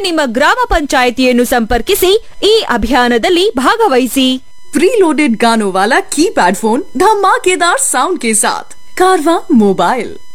ನಿಮ್ಮ ಗ್ರಾಮ ಪಂಚಾಯಿತಿಯನ್ನು ಸಂಪರ್ಕಿಸಿ ಈ ಅಭಿಯಾನದಲ್ಲಿ ಭಾಗವಹಿಸಿ। प्रीलोडेड गानों वाला कीपैड फोन धमाकेदार साउंड के साथ कारवा मोबाइल।